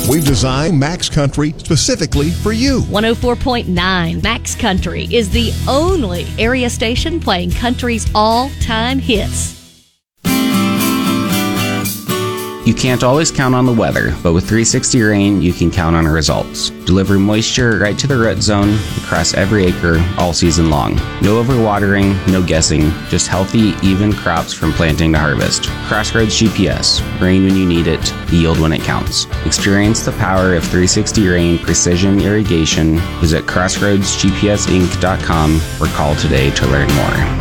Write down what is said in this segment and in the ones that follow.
We've designed Max Country specifically for you. 104.9 Max Country is the only area station playing country's all-time hits. You can't always count on the weather, but with 360 Rain, you can count on results. Deliver moisture right to the root zone across every acre all season long. No overwatering, no guessing, just healthy, even crops from planting to harvest. Crossroads GPS. Rain when you need it, yield when it counts. Experience the power of 360 Rain Precision Irrigation. Visit crossroadsgpsinc.com or call today to learn more.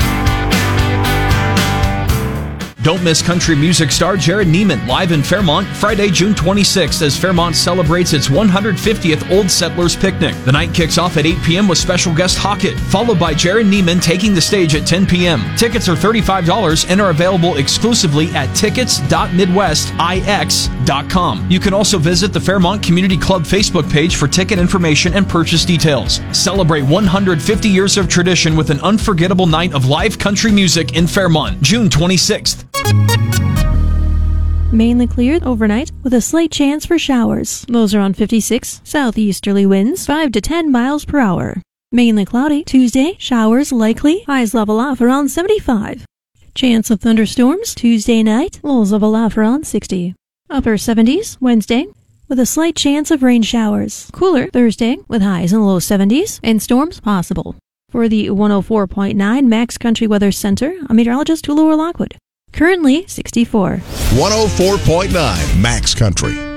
Don't miss country music star Jared Neiman live in Fairmont Friday, June 26th as Fairmont celebrates its 150th Old Settlers Picnic. The night kicks off at 8 p.m. with special guest Hockett, followed by Jared Neiman taking the stage at 10 p.m. Tickets are $35 and are available exclusively at tickets.midwestix.com. You can also visit the Fairmont Community Club Facebook page for ticket information and purchase details. Celebrate 150 years of tradition with an unforgettable night of live country music in Fairmont, June 26th. Mainly cleared overnight with a slight chance for showers. Those are on 56. Southeasterly winds 5 to 10 miles per hour. Mainly cloudy. Tuesday, showers likely. Highs level off around 75. Chance of thunderstorms Tuesday night. Lows level off around 60. Upper 70s Wednesday with a slight chance of rain showers. Cooler Thursday with highs in the low 70s and storms possible. For the 104.9 Max Country Weather Center, I'm meteorologist Tulora Lockwood. Currently 64. 104.9 Max Country.